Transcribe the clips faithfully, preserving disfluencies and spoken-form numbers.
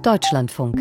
Deutschlandfunk.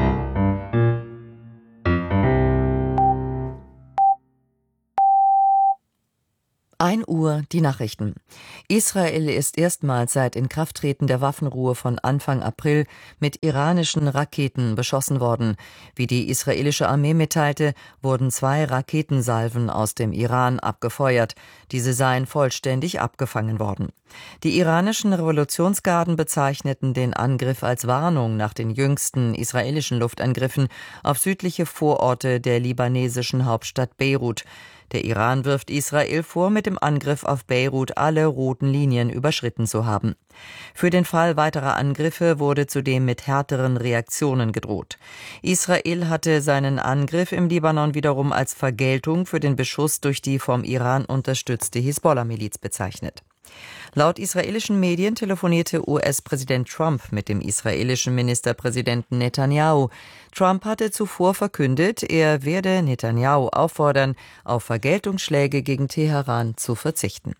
ein Uhr die Nachrichten. Israel ist erstmals seit Inkrafttreten der Waffenruhe von Anfang April mit iranischen Raketen beschossen worden. Wie die israelische Armee mitteilte, wurden zwei Raketensalven aus dem Iran abgefeuert. Diese seien vollständig abgefangen worden. Die iranischen Revolutionsgarden bezeichneten den Angriff als Warnung nach den jüngsten israelischen Luftangriffen auf südliche Vororte der libanesischen Hauptstadt Beirut. Der Iran wirft Israel vor, mit dem Angriff auf Beirut alle roten Linien überschritten zu haben. Für den Fall weiterer Angriffe wurde zudem mit härteren Reaktionen gedroht. Israel hatte seinen Angriff im Libanon wiederum als Vergeltung für den Beschuss durch die vom Iran unterstützte Hisbollah-Miliz bezeichnet. Laut israelischen Medien telefonierte U S-Präsident Trump mit dem israelischen Ministerpräsidenten Netanyahu. Trump hatte zuvor verkündet, er werde Netanyahu auffordern, auf Vergeltungsschläge gegen Teheran zu verzichten.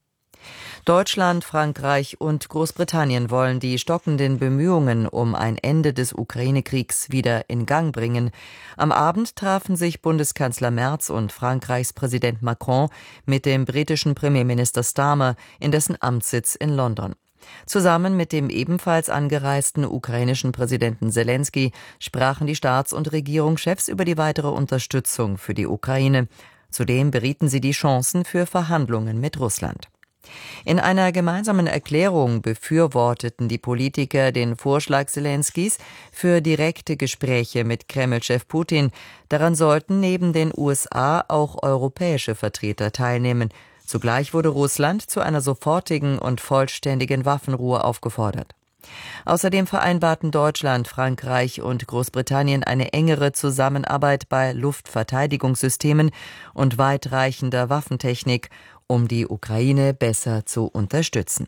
Deutschland, Frankreich und Großbritannien wollen die stockenden Bemühungen um ein Ende des Ukraine-Kriegs wieder in Gang bringen. Am Abend trafen sich Bundeskanzler Merz und Frankreichs Präsident Macron mit dem britischen Premierminister Starmer in dessen Amtssitz in London. Zusammen mit dem ebenfalls angereisten ukrainischen Präsidenten Selensky sprachen die Staats- und Regierungschefs über die weitere Unterstützung für die Ukraine. Zudem berieten sie die Chancen für Verhandlungen mit Russland. In einer gemeinsamen Erklärung befürworteten die Politiker den Vorschlag Selenskys für direkte Gespräche mit Kreml-Chef Putin. Daran sollten neben den U S A auch europäische Vertreter teilnehmen. Zugleich wurde Russland zu einer sofortigen und vollständigen Waffenruhe aufgefordert. Außerdem vereinbarten Deutschland, Frankreich und Großbritannien eine engere Zusammenarbeit bei Luftverteidigungssystemen und weitreichender Waffentechnik, um die Ukraine besser zu unterstützen.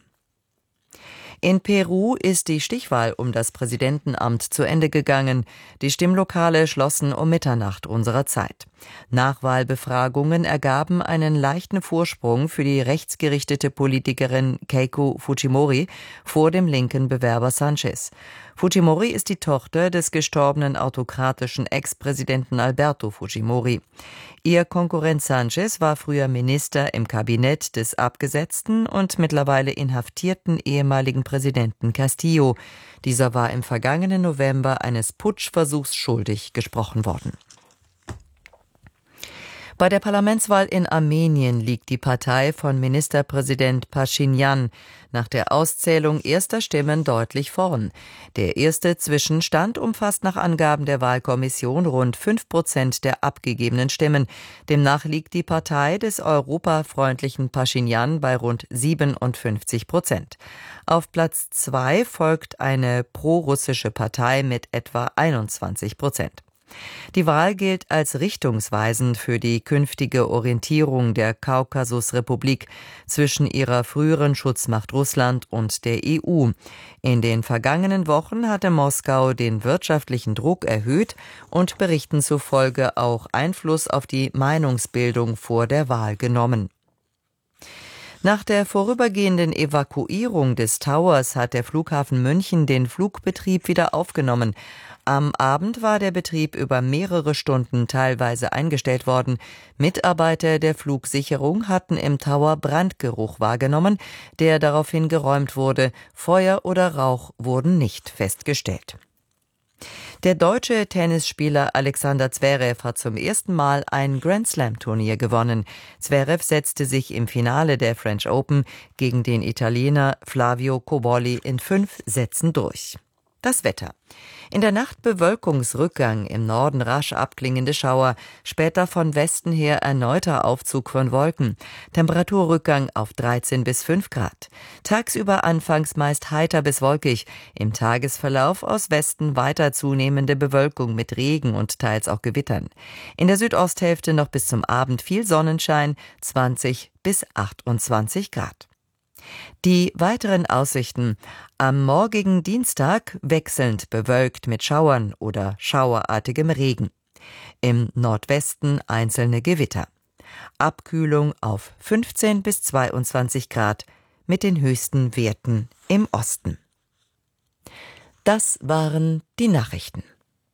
In Peru ist die Stichwahl um das Präsidentenamt zu Ende gegangen. Die Stimmlokale schlossen um Mitternacht unserer Zeit. Nachwahlbefragungen ergaben einen leichten Vorsprung für die rechtsgerichtete Politikerin Keiko Fujimori vor dem linken Bewerber Sanchez. Fujimori ist die Tochter des gestorbenen autokratischen Ex-Präsidenten Alberto Fujimori. Ihr Konkurrent Sanchez war früher Minister im Kabinett des abgesetzten und mittlerweile inhaftierten ehemaligen Präsidenten Castillo. Dieser war im vergangenen November eines Putschversuchs schuldig gesprochen worden. Bei der Parlamentswahl in Armenien liegt die Partei von Ministerpräsident Paschinjan nach der Auszählung erster Stimmen deutlich vorn. Der erste Zwischenstand umfasst nach Angaben der Wahlkommission rund fünf Prozent der abgegebenen Stimmen. Demnach liegt die Partei des europafreundlichen Paschinjan bei rund siebenundfünfzig Prozent. Auf Platz zwei folgt eine prorussische Partei mit etwa einundzwanzig Prozent. Die Wahl gilt als richtungsweisend für die künftige Orientierung der Kaukasusrepublik zwischen ihrer früheren Schutzmacht Russland und der E U. In den vergangenen Wochen hatte Moskau den wirtschaftlichen Druck erhöht und Berichten zufolge auch Einfluss auf die Meinungsbildung vor der Wahl genommen. Nach der vorübergehenden Evakuierung des Towers hat der Flughafen München den Flugbetrieb wieder aufgenommen. Am Abend war der Betrieb über mehrere Stunden teilweise eingestellt worden. Mitarbeiter der Flugsicherung hatten im Tower Brandgeruch wahrgenommen, der daraufhin geräumt wurde. Feuer oder Rauch wurden nicht festgestellt. Der deutsche Tennisspieler Alexander Zverev hat zum ersten Mal ein Grand-Slam-Turnier gewonnen. Zverev setzte sich im Finale der French Open gegen den Italiener Flavio Cobolli in fünf Sätzen durch. Das Wetter. In der Nacht Bewölkungsrückgang, im Norden rasch abklingende Schauer, später von Westen her erneuter Aufzug von Wolken. Temperaturrückgang auf dreizehn bis fünf Grad. Tagsüber anfangs meist heiter bis wolkig, im Tagesverlauf aus Westen weiter zunehmende Bewölkung mit Regen und teils auch Gewittern. In der Südosthälfte noch bis zum Abend viel Sonnenschein, zwanzig bis achtundzwanzig Grad. Die weiteren Aussichten: Am morgigen Dienstag wechselnd bewölkt mit Schauern oder schauerartigem Regen. Im Nordwesten einzelne Gewitter. Abkühlung auf fünfzehn bis zweiundzwanzig Grad mit den höchsten Werten im Osten. Das waren die Nachrichten.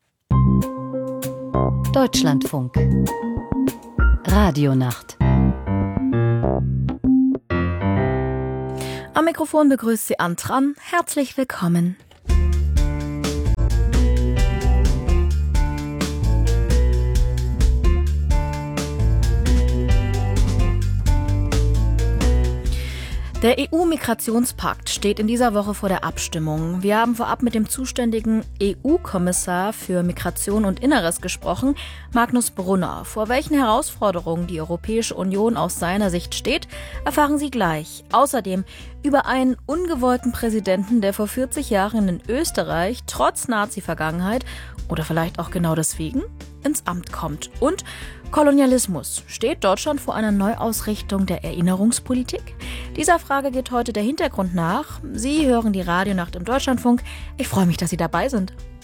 Deutschlandfunk. Radionacht. Am Mikrofon begrüßt Sie Antran. Herzlich willkommen. Der E U-Migrationspakt steht in dieser Woche vor der Abstimmung. Wir haben vorab mit dem zuständigen E U-Kommissar für Migration und Inneres gesprochen, Magnus Brunner. Vor welchen Herausforderungen die Europäische Union aus seiner Sicht steht, erfahren Sie gleich. Außerdem über einen ungewollten Präsidenten, der vor vierzig Jahren in Österreich trotz Nazi-Vergangenheit oder vielleicht auch genau deswegen ins Amt kommt. Und Kolonialismus. Steht Deutschland vor einer Neuausrichtung der Erinnerungspolitik? Dieser Frage geht heute der Hintergrund nach. Sie hören die Radionacht im Deutschlandfunk. Ich freue mich, dass Sie dabei sind.